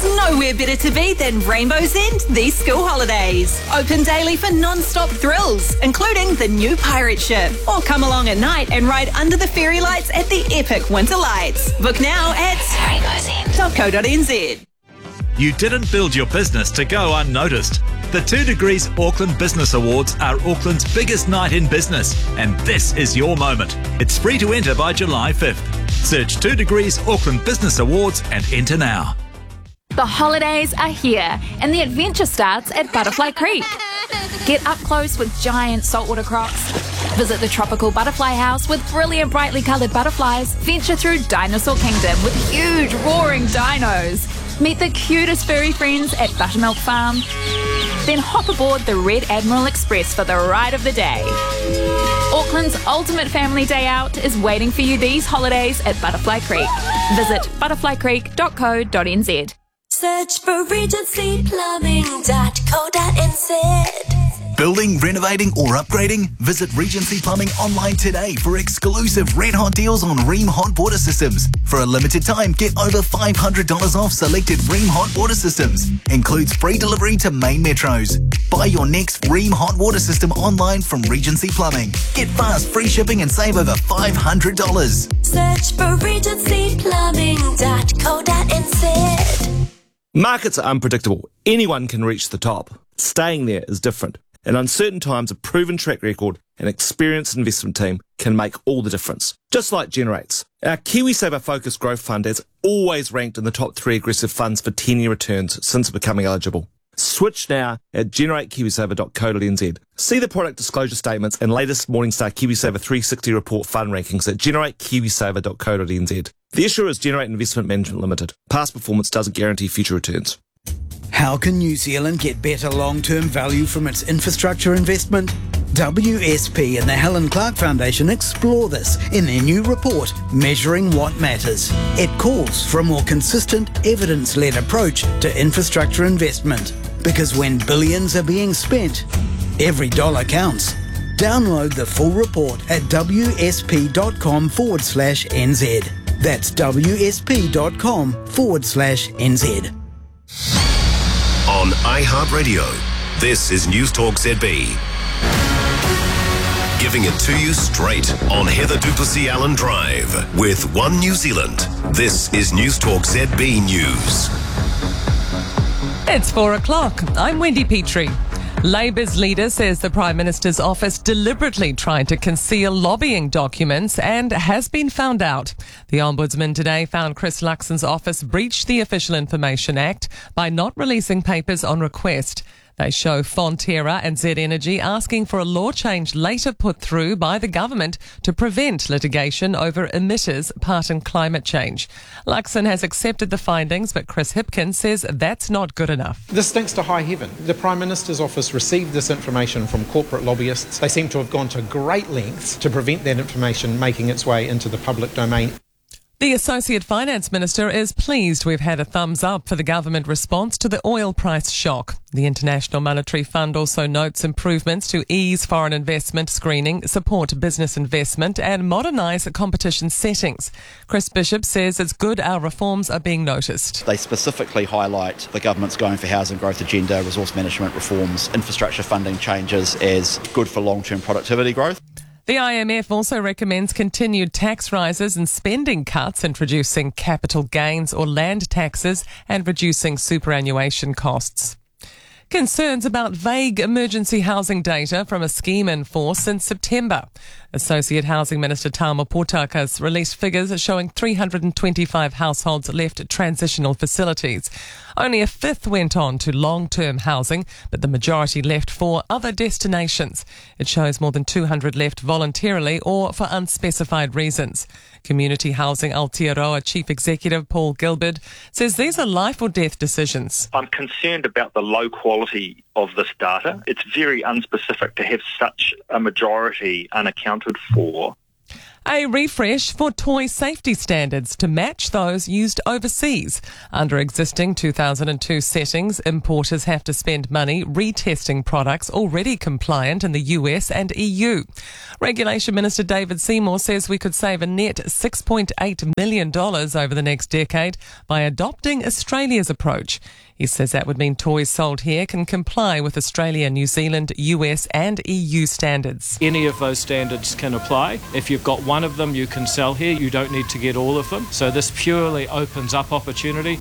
There's nowhere better to be than Rainbow's End these school holidays. Open daily for non-stop thrills, including the new pirate ship. Or come along at night and ride under the fairy lights at the epic winter lights. Book now at rainbowsend.co.nz. You didn't build your business to go unnoticed. The 2 Degrees Auckland Business Awards are Auckland's biggest night in business, and this is your moment. It's free to enter by July 5th. Search 2 Degrees Auckland Business Awards and enter now. The holidays are here, and the adventure starts at Butterfly Creek. Get up close with giant saltwater crocs. Visit the tropical butterfly house with brilliant, brightly coloured butterflies. Venture through Dinosaur Kingdom with huge, roaring dinos. Meet the cutest furry friends at Buttermilk Farm. Then hop aboard the Red Admiral Express for the ride of the day. Auckland's ultimate family day out is waiting for you these holidays at Butterfly Creek. Visit butterflycreek.co.nz. Search for regencyplumbing.co.nz. Building, renovating or upgrading? Visit Regency Plumbing online today for exclusive red hot deals on Rheem hot water systems. For a limited time, get over $500 off selected Rheem hot water systems. Includes free delivery to main metros. Buy your next Rheem hot water system online from Regency Plumbing. Get fast, free shipping and save over $500. Search for regencyplumbing.co.nz. Markets are unpredictable. Anyone can reach the top. Staying there is different. In uncertain times, a proven track record and experienced investment team can make all the difference. Just like Generates. Our KiwiSaver Focus Growth Fund has always ranked in the top 3 aggressive funds for 10-year returns since becoming eligible. Switch now at generatekiwisaver.co.nz. See the product disclosure statements and latest Morningstar KiwiSaver 360 report fund rankings at generatekiwisaver.co.nz. The issuer is Generate Investment Management Limited. Past performance doesn't guarantee future returns. How can New Zealand get better long-term value from its infrastructure investment? WSP and the Helen Clark Foundation explore this in their new report, Measuring What Matters. It calls for a more consistent, evidence-led approach to infrastructure investment. Because when billions are being spent, every dollar counts. Download the full report at wsp.com/NZ. That's wsp.com/NZ. On iHeartRadio, this is News Talk ZB. Giving it to you straight on Heather Duplessis Allen Drive with One New Zealand. This is News Talk ZB News. It's 4 o'clock. I'm Wendy Petrie. Labour's leader says the Prime Minister's office deliberately tried to conceal lobbying documents and has been found out. The Ombudsman today found Chris Luxon's office breached the Official Information Act by not releasing papers on request. They show Fonterra and Z Energy asking for a law change later put through by the government to prevent litigation over emitters part in climate change. Luxon has accepted the findings, but Chris Hipkins says that's not good enough. This stinks to high heaven. The Prime Minister's office received this information from corporate lobbyists. They seem to have gone to great lengths to prevent that information making its way into the public domain. The Associate Finance Minister is pleased we've had a thumbs up for the government response to the oil price shock. The International Monetary Fund also notes improvements to ease foreign investment screening, support business investment and modernise competition settings. Chris Bishop says it's good our reforms are being noticed. They specifically highlight the government's going for housing growth agenda, resource management reforms, infrastructure funding changes as good for long-term productivity growth. The IMF also recommends continued tax rises and spending cuts, introducing capital gains or land taxes and reducing superannuation costs. Concerns about vague emergency housing data from a scheme in force since September. Associate Housing Minister Tama Potaka has released figures showing 325 households left transitional facilities. Only a fifth went on to long-term housing, but the majority left for other destinations. It shows more than 200 left voluntarily or for unspecified reasons. Community Housing Aotearoa Chief Executive Paul Gilbert says these are life or death decisions. I'm concerned about the low quality of this data. It's very unspecific to have such a majority unaccounted for. A refresh for toy safety standards to match those used overseas. Under existing 2002 settings, importers have to spend money retesting products already compliant in the US and EU. Regulation Minister David Seymour says we could save a net $6.8 million over the next decade by adopting Australia's approach. He says that would mean toys sold here can comply with Australia, New Zealand, US and EU standards. Any of those standards can apply. If you've got one of them you can sell here, you don't need to get all of them. So this purely opens up opportunity.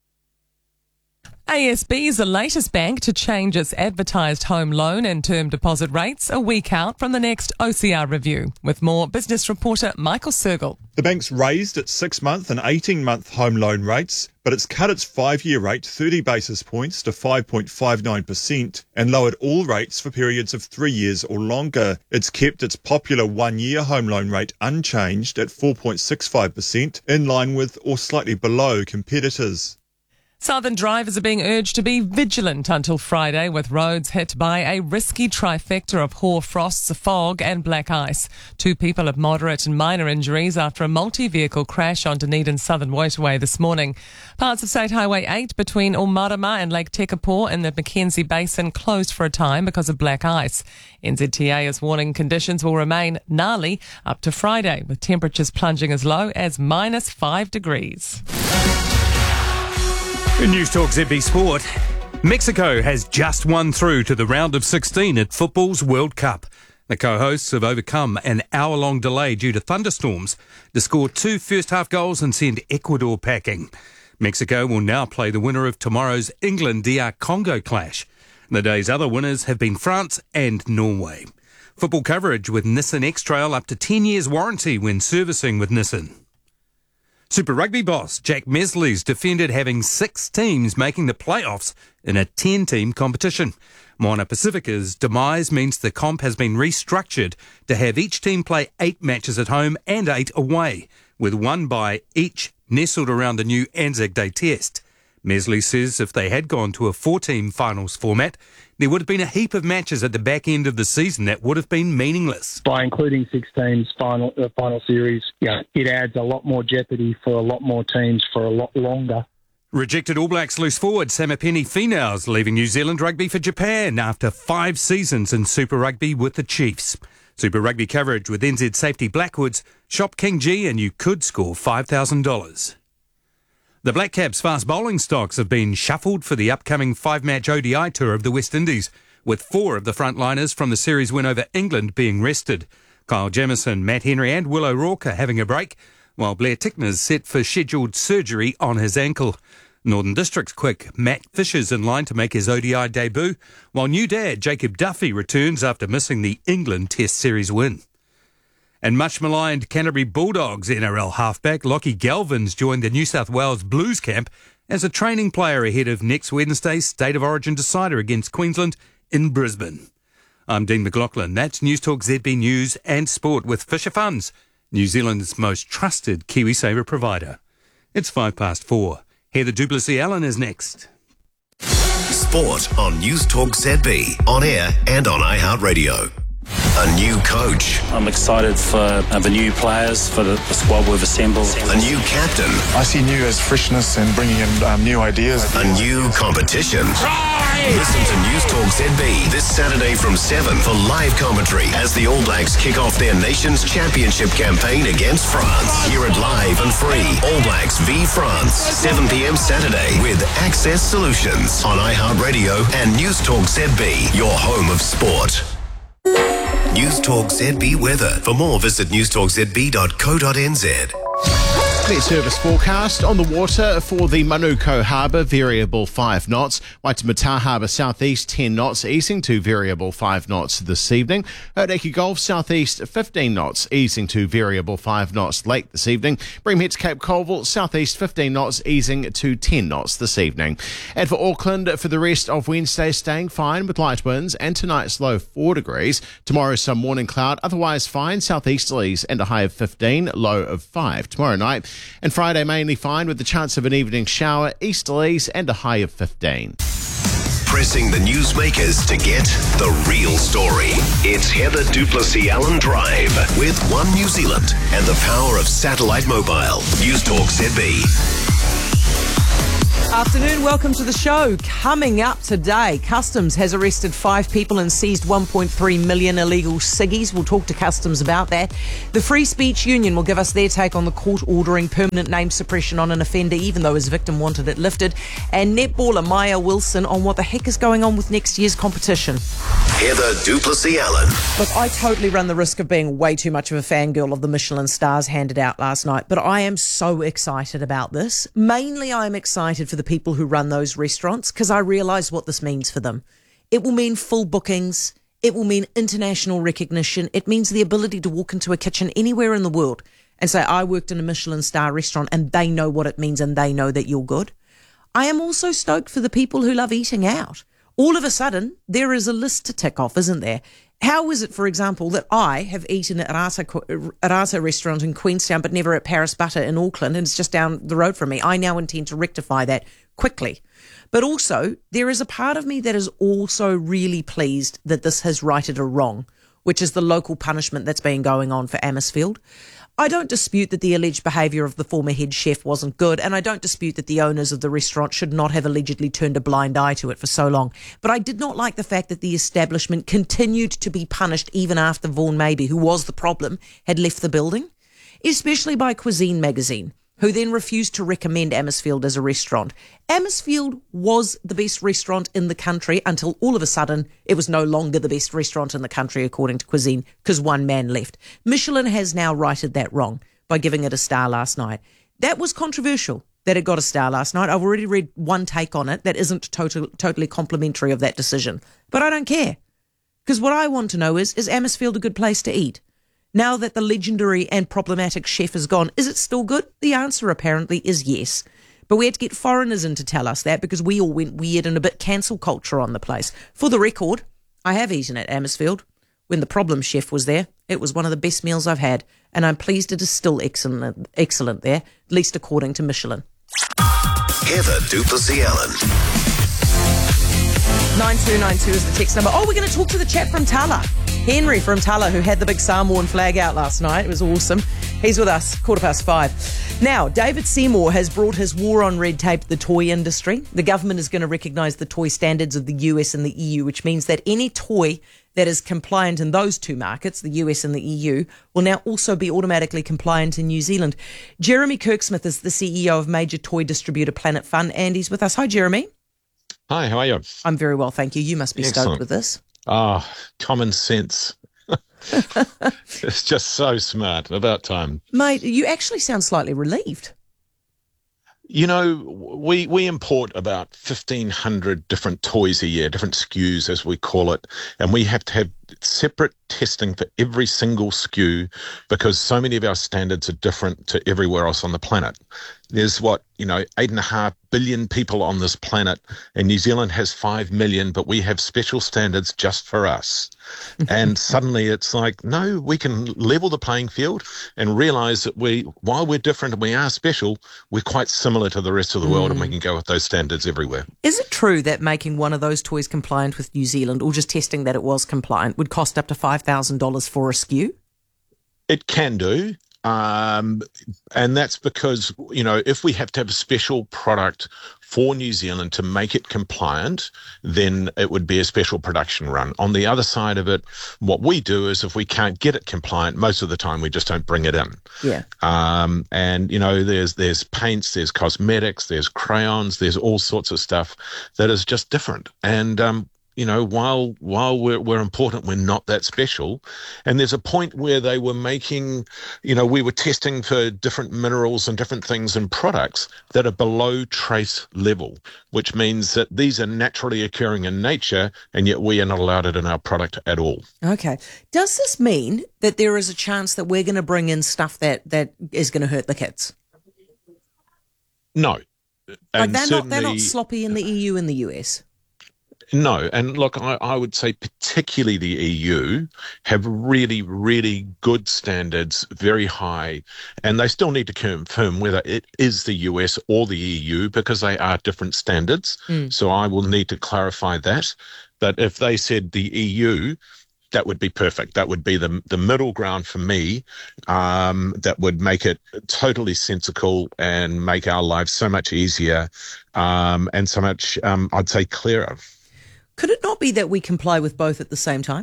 ASB is the latest bank to change its advertised home loan and term deposit rates a week out from the next OCR review. With more, business reporter Michael Sergel. The bank's raised its 6-month and 18-month home loan rates, but it's cut its 5-year rate 30 basis points to 5.59% and lowered all rates for periods of 3 years or longer. It's kept its popular 1-year home loan rate unchanged at 4.65%, in line with or slightly below competitors. Southern drivers are being urged to be vigilant until Friday, with roads hit by a risky trifecta of hoar frosts, fog and black ice. 2 people have moderate and minor injuries after a multi-vehicle crash on Dunedin Southern Motorway this morning. Parts of State Highway 8 between Omarama and Lake Tekapo in the Mackenzie Basin closed for a time because of black ice. NZTA is warning conditions will remain gnarly up to Friday, with temperatures plunging as low as -5 degrees. In News Talk ZB Sport, Mexico has just won through to the round of 16 at football's World Cup. The co-hosts have overcome an hour-long delay due to thunderstorms to score 2 first-half goals and send Ecuador packing. Mexico will now play the winner of tomorrow's England-DR Congo clash. The day's other winners have been France and Norway. Football coverage with Nissan X-Trail up to 10 years warranty when servicing with Nissan. Super Rugby boss Jack Mesley's defended having 6 teams making the playoffs in a 10-team competition. Moana Pacifica's demise means the comp has been restructured to have each team play 8 matches at home and 8 away, with 1 bye each nestled around the new Anzac Day test. Mesley says if they had gone to a 4-team finals format, there would have been a heap of matches at the back end of the season that would have been meaningless. By including 6 teams final series, it adds a lot more jeopardy for a lot more teams for a lot longer. Rejected All Blacks loose forward Samipeni Finau's leaving New Zealand Rugby for Japan after 5 seasons in Super Rugby with the Chiefs. Super Rugby coverage with NZ Safety Blackwoods. Shop King G and you could score $5,000. The Black Caps' fast bowling stocks have been shuffled for the upcoming 5-match ODI tour of the West Indies, with 4 of the frontliners from the series win over England being rested. Kyle Jamieson, Matt Henry and Will O'Rourke are having a break, while Blair Tickner's set for scheduled surgery on his ankle. Northern District's quick Matt Fisher's in line to make his ODI debut, while new dad Jacob Duffy returns after missing the England Test Series win. And much-maligned Canterbury Bulldogs NRL halfback Lockie Galvin's joined the New South Wales Blues camp as a training player ahead of next Wednesday's State of Origin decider against Queensland in Brisbane. I'm Dean McLaughlin. That's News Talk ZB News and Sport with Fisher Funds, New Zealand's most trusted KiwiSaver provider. It's 4:05. Heather Duplessis-Allen is next. Sport on News Talk ZB, on air and on iHeartRadio. A new coach. I'm excited for the new players, for the squad we've assembled. A new captain. I see new as freshness and bringing in new ideas. A new competition. Listen to News Talk ZB this Saturday from 7 for live commentary as the All Blacks kick off their nation's championship campaign against France. Hear it live and free. All Blacks v France, 7 p.m. Saturday with Access Solutions on iHeartRadio and News Talk ZB, your home of sport. News Talk ZB weather. For more, visit newstalkzb.co.nz. Net service forecast on the water for the Manukau Harbour, variable 5 knots. Waitemata Harbour southeast 10 knots, easing to variable 5 knots this evening. Hauraki Gulf southeast 15 knots, easing to variable 5 knots late this evening. Breamhead to Cape Colville southeast 15 knots, easing to 10 knots this evening. And for Auckland, for the rest of Wednesday, staying fine with light winds and tonight's low 4 degrees. Tomorrow some morning cloud, otherwise fine southeasterlies and a high of 15, low of 5 tomorrow night. And Friday mainly fine with the chance of an evening shower, easterlies and a high of 15. pressing the newsmakers to get the real story. It's Heather Duplessis-Allen Drive with One New Zealand and the power of satellite mobile. News Talk ZB. Afternoon, welcome to the show. Coming up today, Customs has arrested 5 people and seized 1.3 million illegal ciggies. We'll talk to Customs about that. The Free Speech Union will give us their take on the court ordering permanent name suppression on an offender, even though his victim wanted it lifted. And netballer Maya Wilson on what the heck is going on with next year's competition. Heather Duplessis-Allen. Look, I totally run the risk of being way too much of a fangirl of the Michelin stars handed out last night, but I am so excited about this. Mainly, I'm excited for the people who run those restaurants because I realise what this means for them. It will mean full bookings. It will mean international recognition. It means the ability to walk into a kitchen anywhere in the world and say, I worked in a Michelin star restaurant, and they know what it means and they know that you're good. I am also stoked for the people who love eating out. All of a sudden, there is a list to tick off, isn't there? How is it, for example, that I have eaten at Arata restaurant in Queenstown but never at Paris Butter in Auckland, and it's just down the road from me? I now intend to rectify that quickly. But also, there is a part of me that is also really pleased that this has righted a wrong, which is the local punishment that's been going on for Amersfield. I don't dispute that the alleged behaviour of the former head chef wasn't good, and I don't dispute that the owners of the restaurant should not have allegedly turned a blind eye to it for so long. But I did not like the fact that the establishment continued to be punished even after Vaughan Maybe, who was the problem, had left the building, especially by Cuisine magazine, who then refused to recommend Amersfield as a restaurant. Amersfield was the best restaurant in the country until all of a sudden it was no longer the best restaurant in the country, according to Cuisine, because one man left. Michelin has now righted that wrong by giving it a star last night. That was controversial, that it got a star last night. I've already read one take on it that isn't totally complimentary of that decision. But I don't care, because what I want to know is Amersfield a good place to eat? Now that the legendary and problematic chef is gone, is it still good? The answer apparently is yes. But we had to get foreigners in to tell us that because we all went weird and a bit cancel culture on the place. For the record, I have eaten at Amersfield. When the problem chef was there, it was one of the best meals I've had, and I'm pleased it is still excellent there, at least according to Michelin. Heather Duplessis-Allen. 9292 is the text number. Oh, we're going to talk to the chap from Tala. Henry from Tala, who had the big Samoan flag out last night. It was awesome. He's with us, 5:15. Now, David Seymour has brought his war on red tape to the toy industry. The government is going to recognise the toy standards of the US and the EU, which means that any toy that is compliant in those two markets, the US and the EU, will now also be automatically compliant in New Zealand. Jeremy Kirksmith is the CEO of major toy distributor Planet Fun, and he's with us. Hi, Jeremy. Hi, how are you? I'm very well, thank you. You must be Excellent. stoked with this. Common sense. It's just so smart. About time. Mate, you actually sound slightly relieved. You know, we import about 1,500 different toys a year, different SKUs as we call it, and we have to have separate testing for every single SKU because so many of our standards are different to everywhere else on the planet. There's 8.5 billion people on this planet, and New Zealand has 5 million, but we have special standards just for us. And suddenly it's like, no, we can level the playing field and realize that while we're different and we are special, we're quite similar to the rest of the world, and we can go with those standards everywhere. Is it true that making one of those toys compliant with New Zealand, or just testing that it was compliant, would cost up to $5,000 for a SKU? It can do. And that's because, if we have to have a special product for New Zealand to make it compliant, then it would be a special production run. On the other side of it, what we do is if we can't get it compliant, most of the time we just don't bring it in. Yeah. And, there's paints, there's cosmetics, there's crayons, there's all sorts of stuff that is just different. And, while we're important, we're not that special. And there's a point where they were making, we were testing for different minerals and different things in products that are below trace level, which means that these are naturally occurring in nature, and yet we are not allowed it in our product at all. Okay. Does this mean that there is a chance that we're going to bring in stuff that is going to hurt the kids? No. Like they're not sloppy in the EU and the US? No, and look, I would say particularly the EU have really, really good standards, very high, and they still need to confirm whether it is the US or the EU because they are different standards. So I will need to clarify that. But if they said the EU, that would be perfect. That would be the middle ground for me. That would make it totally sensible and make our lives so much easier and so much, I'd say, clearer. Could it not be that we comply with both at the same time?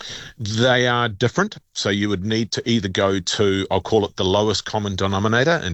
They are different. So you would need to either go to, I'll call it the lowest common denominator, and